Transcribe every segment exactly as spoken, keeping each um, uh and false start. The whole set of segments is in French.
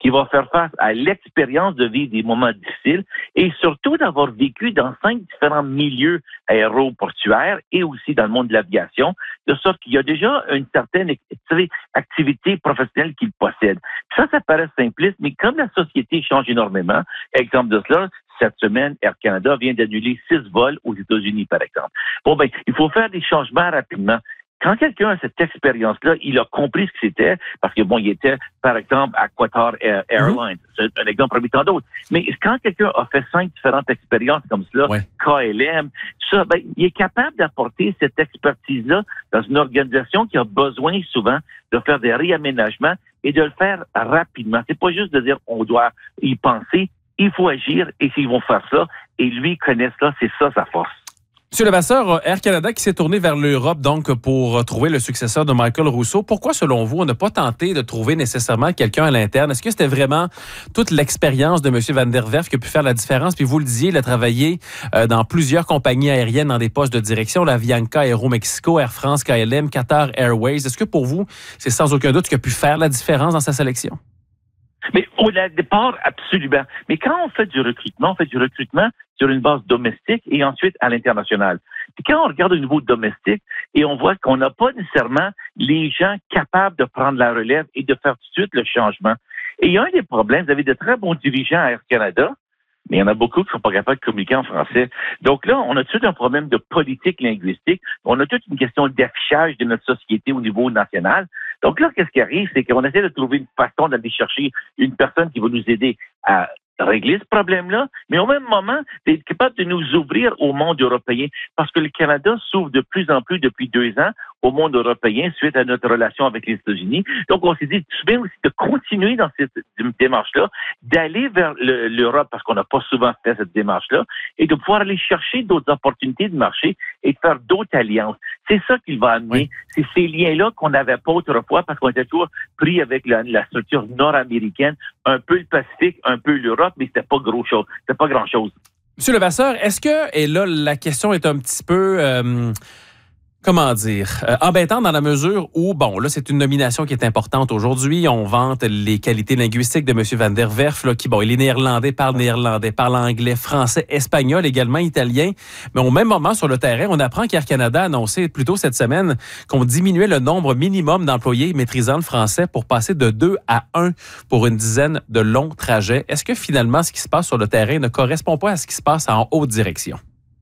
qui va faire face à l'expérience de vivre des moments difficiles et surtout d'avoir vécu dans cinq différents milieux aéroportuaires et aussi dans le monde de l'aviation, de sorte qu'il y a déjà une certaine activité professionnelle qu'il possède. Ça, ça paraît simpliste, mais comme la société change énormément, exemple de cela, cette semaine, Air Canada vient d'annuler six vols aux États-Unis, par exemple. Bon, ben, il faut faire des changements rapidement. Quand quelqu'un a cette expérience-là, il a compris ce que c'était, parce que bon, il était, par exemple, à Qatar Airlines. Mm-hmm. C'est un exemple parmi tant d'autres. Mais quand quelqu'un a fait cinq différentes expériences comme cela, ouais. K L M, ça, ben, il est capable d'apporter cette expertise-là dans une organisation qui a besoin souvent de faire des réaménagements et de le faire rapidement. C'est pas juste de dire on doit y penser, il faut agir et s'ils vont faire ça, et lui connaît ça, c'est ça sa force. Monsieur Levasseur, Air Canada qui s'est tourné vers l'Europe donc pour trouver le successeur de Michael Rousseau. Pourquoi, selon vous, on n'a pas tenté de trouver nécessairement quelqu'un à l'interne? Est-ce que c'était vraiment toute l'expérience de M. Van der Werf qui a pu faire la différence? Puis vous le disiez, il a travaillé euh, dans plusieurs compagnies aériennes dans des postes de direction, l'Avianca, Aeromexico, Air France, K L M, Qatar Airways. Est-ce que pour vous, c'est sans aucun doute ce qui a pu faire la différence dans sa sélection? Mais au départ, absolument. Mais quand on fait du recrutement, on fait du recrutement sur une base domestique et ensuite à l'international. Puis quand on regarde au niveau domestique et on voit qu'on n'a pas nécessairement les gens capables de prendre la relève et de faire tout de suite le changement. Et il y a un des problèmes, vous avez de très bons dirigeants à Air Canada, mais il y en a beaucoup qui ne sont pas capables de communiquer en français. Donc là, on a tout un problème de politique linguistique. On a toute une question d'affichage de notre société au niveau national. Donc là, qu'est-ce qui arrive? C'est qu'on essaie de trouver une façon d'aller chercher une personne qui va nous aider à régler ce problème-là, mais au même moment, d'être capable de nous ouvrir au monde européen, parce que le Canada s'ouvre de plus en plus depuis deux ans au monde européen suite à notre relation avec les États-Unis. Donc, on s'est dit, c'est bien aussi de continuer dans cette démarche-là, d'aller vers le, l'Europe, parce qu'on n'a pas souvent fait cette démarche-là, et de pouvoir aller chercher d'autres opportunités de marché et de faire d'autres alliances. C'est ça qu'il va amener. Oui. C'est ces liens-là qu'on n'avait pas autrefois, parce qu'on était toujours pris avec la, la structure nord-américaine, un peu le Pacifique, un peu l'Europe, mais c'était pas gros chose. C'était pas grand-chose. Monsieur Levasseur, est-ce que, et là, la question est un petit peu... Euh Comment dire? Euh, embêtant dans la mesure où, bon, là, c'est une nomination qui est importante aujourd'hui. On vante les qualités linguistiques de M. Van der Werf, là, qui, bon, il est néerlandais, parle néerlandais, parle anglais, français, espagnol, également italien. Mais au même moment, sur le terrain, on apprend qu'Air Canada a annoncé plus tôt cette semaine qu'on diminuait le nombre minimum d'employés maîtrisant le français pour passer de deux à un pour une dizaine de longs trajets. Est-ce que finalement, ce qui se passe sur le terrain ne correspond pas à ce qui se passe en haute direction?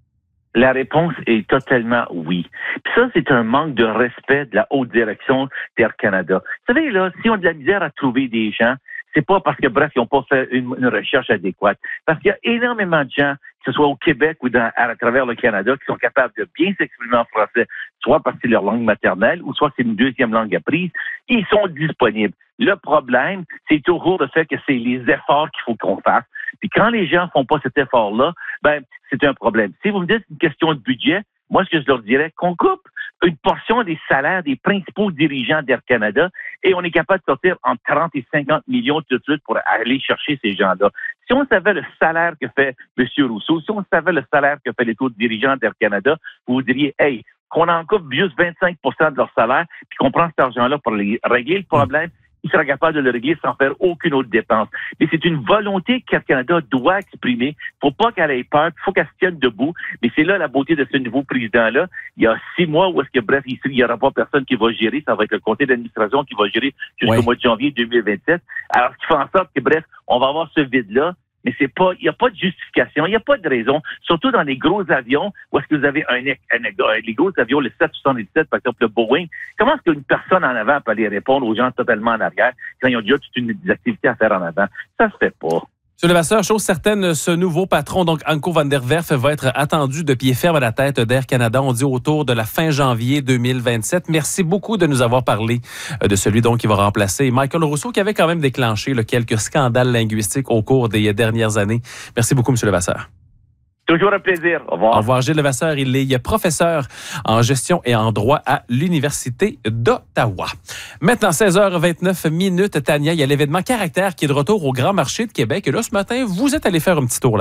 La réponse est totalement oui. Puis ça, c'est un manque de respect de la haute direction d'Air Canada. Vous savez, là, si on a de la misère à trouver des gens, c'est pas parce que, bref, ils n'ont pas fait une, une recherche adéquate. Parce qu'il y a énormément de gens, que ce soit au Québec ou dans, à, à travers le Canada, qui sont capables de bien s'exprimer en français, soit parce que c'est leur langue maternelle, ou soit c'est une deuxième langue apprise. Ils sont disponibles. Le problème, c'est toujours le fait que c'est les efforts qu'il faut qu'on fasse. Puis quand les gens font pas cet effort-là, ben, c'est un problème. Si vous me dites une question de budget, moi, ce que je leur dirais, qu'on coupe une portion des salaires des principaux dirigeants d'Air Canada et on est capable de sortir entre trente et cinquante millions tout de suite pour aller chercher ces gens-là. Si on savait le salaire que fait M. Rousseau, si on savait le salaire que fait les autres dirigeants d'Air Canada, vous vous diriez, hey, qu'on en coupe juste vingt-cinq pour cent de leur salaire puis qu'on prend cet argent-là pour les régler le problème, il sera capable de le régler sans faire aucune autre dépense. Mais c'est une volonté qu'Air Canada doit exprimer. Faut pas qu'elle ait peur, il faut qu'elle se tienne debout. Mais c'est là la beauté de ce nouveau président-là. Il y a six mois où est-ce que, bref, ici, il n'y aura pas personne qui va gérer. Ça va être le conseil d'administration qui va gérer jusqu'au ouais. mois de janvier deux mille vingt-sept. Alors, ce qui fait en sorte que, bref, on va avoir ce vide-là. Mais c'est pas, il n'y a pas de justification, il n'y a pas de raison, surtout dans les gros avions, où est-ce que vous avez un, un, un les gros avions, le sept cent soixante-dix-sept, par exemple, le Boeing, comment est-ce qu'une personne en avant peut aller répondre aux gens totalement en arrière quand ils ont déjà toute une des activités à faire en avant? Ça se fait pas. Monsieur Levasseur, chose certaine, ce nouveau patron, donc Anko Van der Werf, va être attendu de pied ferme à la tête d'Air Canada. On dit autour de la fin janvier deux mille vingt-sept. Merci beaucoup de nous avoir parlé de celui donc qui va remplacer Michael Rousseau, qui avait quand même déclenché là, quelques scandales linguistiques au cours des dernières années. Merci beaucoup, Monsieur Levasseur. Toujours un plaisir. Au revoir. Au revoir, Gilles Levasseur. Il est professeur en gestion et en droit à l'Université d'Ottawa. Maintenant, seize heures vingt-neuf minutes, Tania, il y a l'événement Caractère qui est de retour au Grand Marché de Québec. Et là, ce matin, vous êtes allé faire un petit tour là-bas.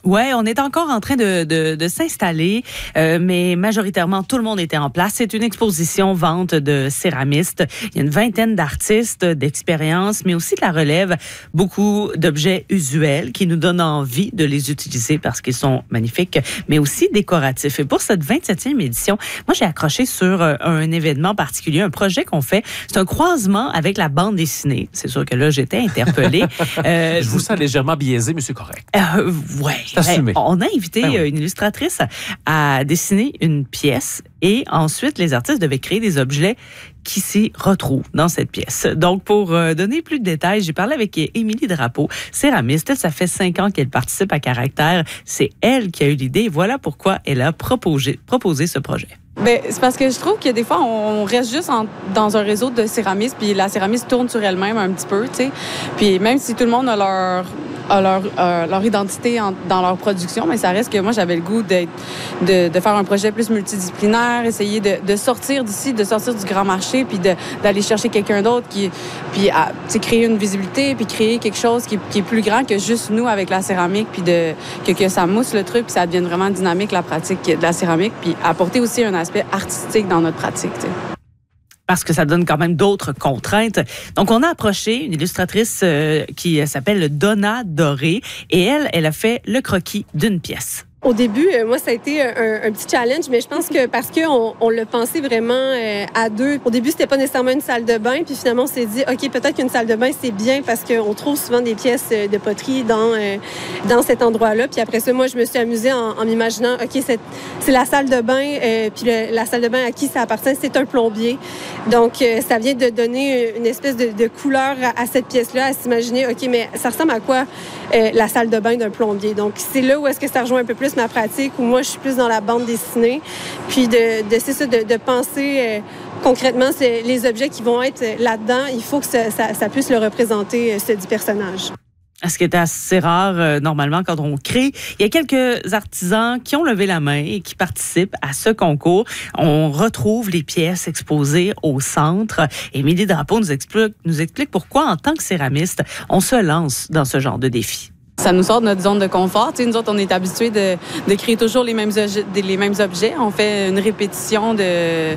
Oui, on est encore en train de, de, de s'installer, euh, mais majoritairement, tout le monde était en place. C'est une exposition vente de céramistes. Il y a une vingtaine d'artistes, d'expériences, mais aussi de la relève. Beaucoup d'objets usuels qui nous donnent envie de les utiliser parce qu'ils sont magnifiques, mais aussi décoratifs. Et pour cette vingt-septième édition, moi, j'ai accroché sur un événement particulier, un projet qu'on fait. C'est un croisement avec la bande dessinée. C'est sûr que là, j'étais interpellée. Euh, Je vous sens légèrement biaisé, mais c'est correct. Euh, ouais. Assumé. On a invité ben oui. une illustratrice à dessiner une pièce et ensuite, les artistes devaient créer des objets qui s'y retrouvent dans cette pièce. Donc, pour donner plus de détails, j'ai parlé avec Émilie Drapeau, céramiste. Ça fait cinq ans qu'elle participe à Caractère. C'est elle qui a eu l'idée. Voilà pourquoi elle a proposé, proposé ce projet. Ben, c'est parce que je trouve que des fois, on reste juste en, dans un réseau de céramistes, puis la céramiste tourne sur elle-même un petit peu, tu sais. Puis même si tout le monde a leur, a leur, euh, leur identité en, dans leur production, mais ça reste que moi, j'avais le goût d'être, de, de faire un projet plus multidisciplinaire, essayer de, de sortir d'ici, de sortir du grand marché, puis de, d'aller chercher quelqu'un d'autre, qui, puis à, créer une visibilité, puis créer quelque chose qui, qui est plus grand que juste nous avec la céramique, puis de, que, que ça mousse le truc, puis ça devienne vraiment dynamique, la pratique de la céramique, puis apporter aussi un aspect artistique dans notre pratique. T'sais. Parce que ça donne quand même d'autres contraintes. Donc, on a approché une illustratrice euh, qui s'appelle Donna Doré et elle, elle a fait le croquis d'une pièce. Au début, euh, moi, ça a été un, un petit challenge, mais je pense que parce qu'on on l'a pensé vraiment euh, à deux. Au début, c'était pas nécessairement une salle de bain, puis finalement, on s'est dit, OK, peut-être qu'une salle de bain, c'est bien parce qu'on trouve souvent des pièces de poterie dans, euh, dans cet endroit-là. Puis après ça, moi, je me suis amusée en, en m'imaginant, OK, c'est, c'est la salle de bain, euh, puis le, la salle de bain à qui ça appartient, c'est un plombier. Donc, euh, ça vient de donner une espèce de, de couleur à, à cette pièce-là, à s'imaginer, OK, mais ça ressemble à quoi euh, la salle de bain d'un plombier? Donc, c'est là où est-ce que ça rejoint un peu plus ma pratique, où moi, je suis plus dans la bande dessinée. Puis, de, de, c'est ça, de, de penser euh, concrètement, c'est les objets qui vont être là-dedans, il faut que ça, ça, ça puisse le représenter, ce dit personnage. Ce qui est assez rare, euh, normalement, quand on crée. Il y a quelques artisans qui ont levé la main et qui participent à ce concours. On retrouve les pièces exposées au centre. Émilie Drapeau nous explique, nous explique pourquoi, en tant que céramiste, on se lance dans ce genre de défi. Ça nous sort de notre zone de confort. Tu sais, nous autres, on est habitués de, de créer toujours les mêmes, objets, les mêmes objets. On fait une répétition de,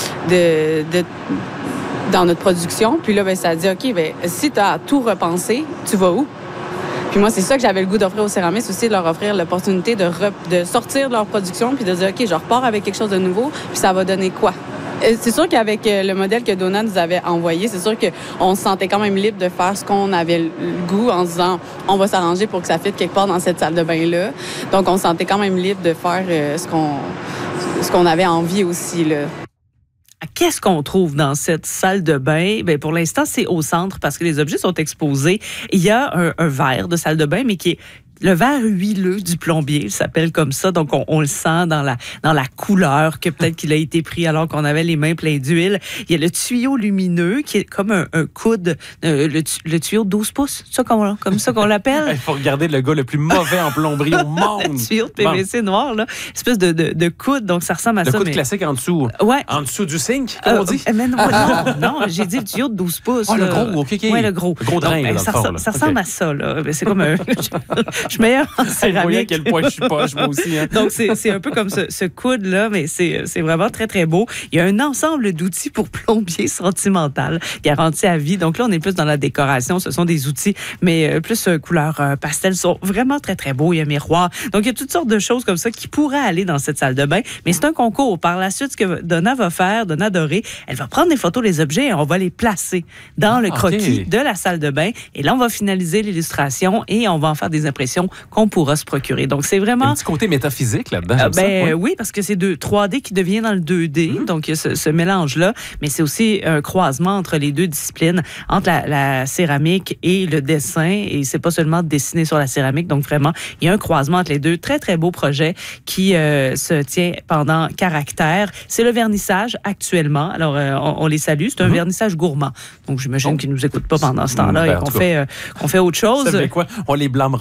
de, de, dans notre production. Puis là, ben, ça dit, OK, ben, si tu as tout repensé, tu vas où? Puis moi, c'est ça que j'avais le goût d'offrir aux céramistes aussi, de leur offrir l'opportunité de, re, de sortir de leur production puis de dire, OK, je repars avec quelque chose de nouveau, puis ça va donner quoi? C'est sûr qu'avec le modèle que Donna nous avait envoyé, c'est sûr qu'on se sentait quand même libre de faire ce qu'on avait le goût en se disant on va s'arranger pour que ça fitte quelque part dans cette salle de bain-là. Donc, on se sentait quand même libre de faire ce qu'on, ce qu'on avait envie aussi, là. Qu'est-ce qu'on trouve dans cette salle de bain? Bien, pour l'instant, c'est au centre parce que les objets sont exposés. Il y a un, un verre de salle de bain, mais qui est le verre huileux du plombier, il s'appelle comme ça, donc on, on le sent dans la dans la couleur que peut-être qu'il a été pris alors qu'on avait les mains pleines d'huile. Il y a le tuyau lumineux qui est comme un, un coude, euh, le, le tuyau de douze pouces, ça comme, comme ça qu'on l'appelle. Il faut regarder le gars le plus mauvais en plomberie au monde. Le tuyau de P V C bon. Noir, là, espèce de, de, de coude, donc ça ressemble à le ça. Le coude mais... classique en dessous. Ouais. En dessous du sink, comme euh, on dit. Mais non, non, non, j'ai dit le tuyau de douze pouces. Oh, le gros, OK, OK. Oui, le gros. Le gros drain, donc, ben, là, ça, fort, ça, là. ça ressemble okay. à ça, là. C'est comme un... Je suis meilleure en céramique. Vous voyez à quel point je suis poche, moi aussi. Hein? Donc, c'est, c'est un peu comme ce, ce coude-là, mais c'est, c'est vraiment très, très beau. Il y a un ensemble d'outils pour plombier sentimental, garanti à vie. Donc là, on est plus dans la décoration. Ce sont des outils, mais plus euh, couleur euh, pastel. Ils sont vraiment très, très beaux. Il y a un miroir. Donc, il y a toutes sortes de choses comme ça qui pourraient aller dans cette salle de bain. Mais c'est un concours. Par la suite, ce que Donna va faire, Donna Doré, elle va prendre des photos des objets et on va les placer dans le croquis okay. de la salle de bain. Et là, on va finaliser l'illustration et on va en faire des impressions qu'on pourra se procurer. Donc, c'est vraiment... Il y a un petit côté métaphysique là-dedans. Euh, ben, ça, ouais. Oui, parce que c'est de trois D qui devient dans le deux D. Mm-hmm. Donc, il y a ce, ce mélange-là. Mais c'est aussi un croisement entre les deux disciplines, entre la, la céramique et le dessin. Et c'est pas seulement dessiner sur la céramique. Donc, vraiment, il y a un croisement entre les deux. Très, très beau projet qui euh, se tient pendant Caractère. C'est le vernissage actuellement. Alors, euh, on, on les salue. C'est un mm-hmm. vernissage gourmand. Donc, j'imagine oh. qu'ils nous écoutent pas pendant ce temps-là ben, et qu'on fait, euh, qu'on fait autre chose. Ça fait quoi? On les blâmera pas non plus.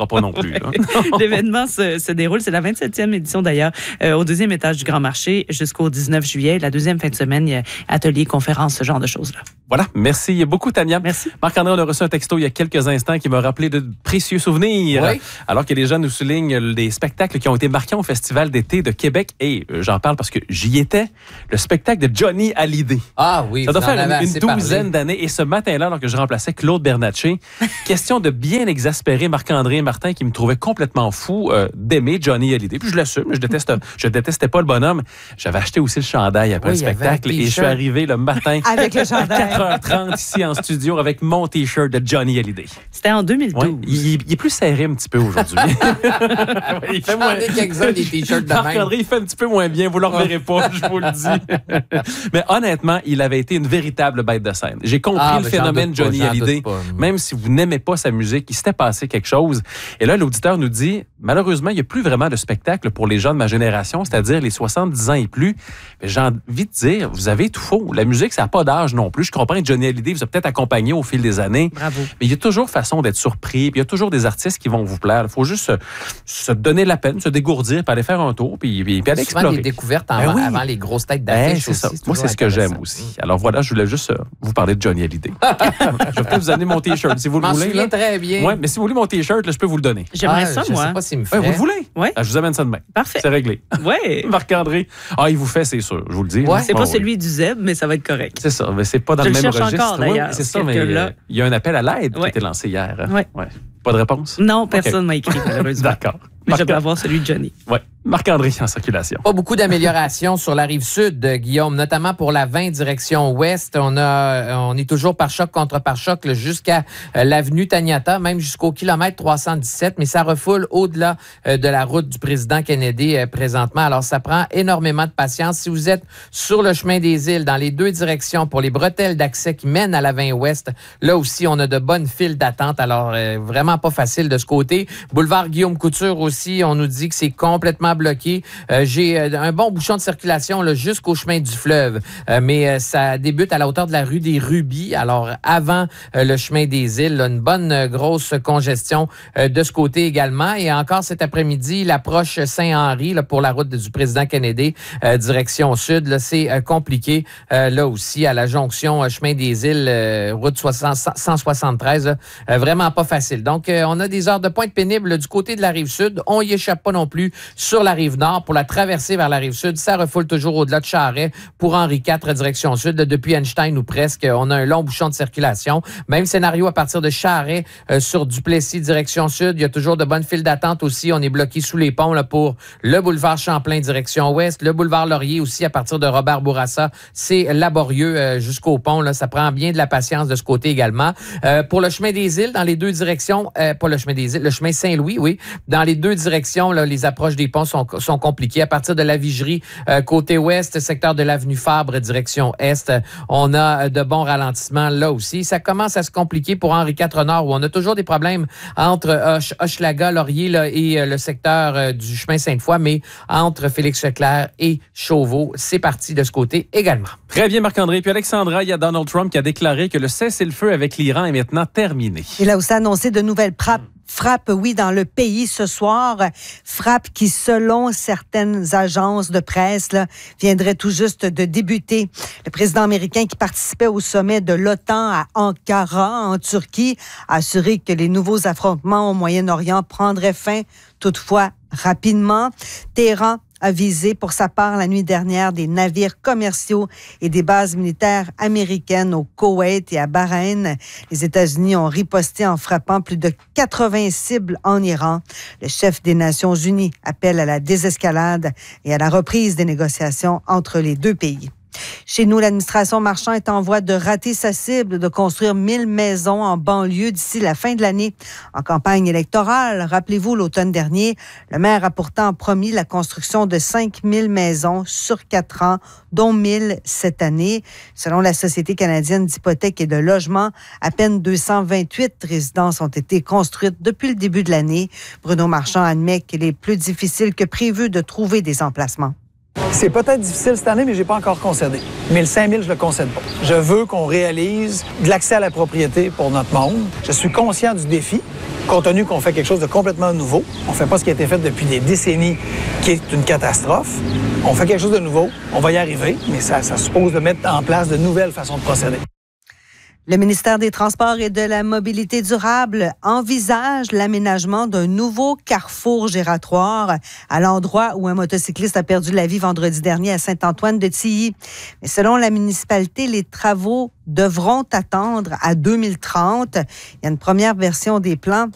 plus. Là. L'événement se, se déroule, c'est la vingt-septième édition d'ailleurs, euh, au deuxième étage du Grand Marché jusqu'au dix-neuf juillet. La deuxième fin de semaine, il y a atelier, conférence, ce genre de choses-là. Voilà, merci beaucoup Tania. Merci. Marc-André, on a reçu un texto il y a quelques instants qui m'a rappelé de précieux souvenirs. Oui. Alors que les gens nous soulignent les spectacles qui ont été marquants au Festival d'été de Québec. Et euh, j'en parle parce que j'y étais. Le spectacle de Johnny Hallyday. Ah oui, Ça doit vous en faire avez une, une assez douzaine parlé. d'années. Et ce matin-là, alors que je remplaçais Claude Bernatchez, question de bien exaspérer Marc-André et Martin qui me trouvaient complètement fou euh, d'aimer Johnny Hallyday. Puis je l'assume, je déteste, je détestais pas le bonhomme. J'avais acheté aussi le chandail après Oui, le il y avait spectacle un et je suis t-shirt. arrivé le matin Avec le à chandail. quatre heures trente ici en studio avec mon t-shirt de Johnny Hallyday. C'était en deux mille douze. Ouais, il, il est plus serré un petit peu aujourd'hui. Ouais, il fait moins... J'en ai quelques-uns des t-shirts de même. Marc-André, il fait un petit peu moins bien. Vous ne le reverrez pas, je vous le dis. Mais honnêtement, il avait été une véritable bête de scène. J'ai compris Ah, le ben, j'en phénomène doute pas, Johnny j'en Hallyday. doute pas. Même si vous n'aimez pas sa musique, il s'était passé quelque chose. Et là, l'auditeur nous dit, malheureusement, il n'y a plus vraiment de spectacle pour les gens de ma génération, c'est-à-dire les soixante-dix ans et plus. Mais j'ai envie de dire, vous avez tout faux. La musique, ça n'a pas d'âge non plus. Je comprends que Johnny Hallyday vous a peut-être accompagné au fil des années. Bravo. Mais il y a toujours façon d'être surpris, puis il y a toujours des artistes qui vont vous plaire. Il faut juste se, se donner la peine, se dégourdir, puis aller faire un tour, puis, puis, puis aller Souvent explorer. des découvertes Ben avant, oui. avant les grosses têtes Ben, d'affiches c'est aussi. ça. c'est Moi, toujours c'est ce que j'aime intéressant. aussi. Alors voilà, je voulais juste euh, vous parler de Johnny Hallyday. je vais peut-être vous amener mon T-shirt si vous Je le m'en voulez. souviens là. très bien. Oui, mais si vous voulez mon T-shirt, là, je peux vous le donner. J'aimerais Ah, ça, je moi. sais pas s'il me Ouais, ferait. vous le voulez? Ouais. Ah, je vous amène ça demain. Parfait. C'est réglé. Ouais. Marc-André. Ah, il vous fait, c'est sûr. Je vous le dis. Ouais. C'est Ah, pas oui. celui du Zeb, mais ça va être correct. C'est ça, mais c'est pas dans Je le le même cherche registre. encore, Oui, d'ailleurs, c'est ça, ce mais quelqu'un-là. euh, il y a un appel à l'aide qui a Ouais. été lancé hier. hein? Ouais. Ouais. Pas de réponse? Non, personne ne m'a écrit, malheureusement. D'accord. Mais je Marc- vais avoir celui de Johnny. Ouais. Marc-André en circulation. Pas beaucoup d'améliorations sur la rive sud, euh, Guillaume, notamment pour la vingt direction ouest. On a, on est toujours par choc contre par choc là, jusqu'à euh, l'avenue Taniata, même jusqu'au kilomètre trois cent dix-sept, mais ça refoule au-delà euh, de la route du président Kennedy euh, présentement. Alors, ça prend énormément de patience. Si vous êtes sur le chemin des îles, dans les deux directions, pour les bretelles d'accès qui mènent à la vingt ouest, là aussi, on a de bonnes files d'attente. Alors, euh, vraiment pas facile de ce côté. Boulevard Guillaume Couture aussi, on nous dit que c'est complètement bloqué. Euh, j'ai euh, un bon bouchon de circulation là, jusqu'au chemin du fleuve, euh, mais euh, ça débute à la hauteur de la rue des Rubis, alors avant euh, le chemin des îles. Là, une bonne euh, grosse congestion euh, de ce côté également. Et encore cet après-midi, l'approche Saint-Henri là, pour la route du président Kennedy, euh, direction sud, là, c'est euh, compliqué. Euh, là aussi, à la jonction euh, chemin des îles, euh, route soixante, cent soixante-treize, là, euh, vraiment pas facile. Donc, euh, on a des heures de pointe pénibles là, du côté de la rive sud. On y échappe pas non plus sur la rive nord. Pour la traversée vers la rive sud, ça refoule toujours au-delà de Charest pour Henri quatre, direction sud. Là, depuis Einstein ou presque, on a un long bouchon de circulation. Même scénario à partir de Charest euh, sur Duplessis, direction sud. Il y a toujours de bonnes files d'attente aussi. On est bloqué sous les ponts là, pour le boulevard Champlain, direction ouest. Le boulevard Laurier aussi à partir de Robert Bourassa. C'est laborieux euh, jusqu'au pont. Là. Ça prend bien de la patience de ce côté également. Euh, pour le chemin des îles, dans les deux directions, euh, pas le chemin des îles, le chemin Saint-Louis, oui. Dans les deux directions, là, les approches des ponts sont, sont compliquées. À partir de la Vigerie, euh, côté ouest, secteur de l'avenue Fabre, direction est, euh, on a euh, de bons ralentissements là aussi. Ça commence à se compliquer pour Henri quatre Nord, où on a toujours des problèmes entre Hoche, Hochelaga, Laurier là, et euh, le secteur euh, du chemin Sainte-Foy, mais entre Félix-Leclerc et Chauveau, c'est parti de ce côté également. Très bien, Marc-André. Puis Alexandra, il y a Donald Trump qui a déclaré que le cessez-le-feu avec l'Iran est maintenant terminé. Il a aussi annoncé de nouvelles frappes. Frappe, oui, dans le pays ce soir. Frappe qui, selon certaines agences de presse, là, viendrait tout juste de débuter. Le président américain qui participait au sommet de l'OTAN à Ankara, en Turquie, a assuré que les nouveaux affrontements au Moyen-Orient prendraient fin, toutefois rapidement. Téhéran a visé pour sa part la nuit dernière des navires commerciaux et des bases militaires américaines au Koweït et à Bahreïn. Les États-Unis ont riposté en frappant plus de quatre-vingts cibles en Iran. Le chef des Nations unies appelle à la désescalade et à la reprise des négociations entre les deux pays. Chez nous, l'administration Marchand est en voie de rater sa cible de construire mille maisons en banlieue d'ici la fin de l'année. En campagne électorale, rappelez-vous, l'automne dernier, le maire a pourtant promis la construction de cinq mille maisons sur quatre ans, dont mille cette année. Selon la Société canadienne d'hypothèques et de logement, à peine deux cent vingt-huit résidences ont été construites depuis le début de l'année. Bruno Marchand admet qu'il est plus difficile que prévu de trouver des emplacements. C'est peut-être difficile cette année, mais je n'ai pas encore concédé. Mais le cinq mille, je ne le concède pas. Je veux qu'on réalise de l'accès à la propriété pour notre monde. Je suis conscient du défi, compte tenu qu'on fait quelque chose de complètement nouveau. On ne fait pas ce qui a été fait depuis des décennies, qui est une catastrophe. On fait quelque chose de nouveau. On va y arriver, mais ça, ça suppose de mettre en place de nouvelles façons de procéder. Le ministère des Transports et de la Mobilité durable envisage l'aménagement d'un nouveau carrefour giratoire à l'endroit où un motocycliste a perdu la vie vendredi dernier à Saint-Antoine-de-Tilly. Mais selon la municipalité, les travaux devront attendre à deux mille trente. Il y a une première version des plans